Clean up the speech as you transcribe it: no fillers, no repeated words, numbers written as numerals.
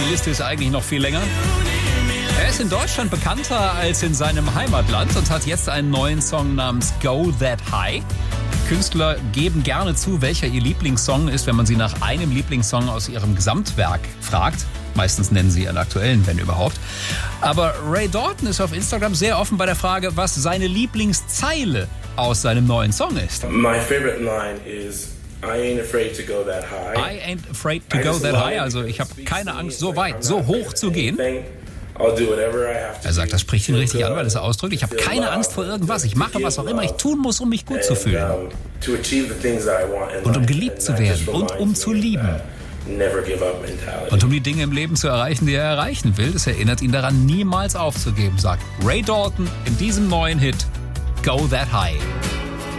die Liste ist eigentlich noch viel länger. Er ist in Deutschland bekannter als in seinem Heimatland und hat jetzt einen neuen Song namens Go That High. Künstler geben gerne zu, welcher ihr Lieblingssong ist, wenn man sie nach einem Lieblingssong aus ihrem Gesamtwerk fragt. Meistens nennen sie ihren aktuellen, wenn überhaupt. Aber Ray Dalton ist auf Instagram sehr offen bei der Frage, was seine Lieblingszeile aus seinem neuen Song ist. My favorite line is I ain't afraid to go that high. I ain't afraid to go that high. Also ich habe keine Angst, so weit, so hoch zu gehen. Er sagt, das spricht ihn richtig an, weil es ausdrückt, ich habe keine Angst vor irgendwas. Ich mache, was auch immer ich tun muss, um mich gut zu fühlen. Und um geliebt zu werden und um zu lieben. Und um die Dinge im Leben zu erreichen, die er erreichen will, das erinnert ihn daran, niemals aufzugeben, sagt Ray Dalton in diesem neuen Hit Go That High.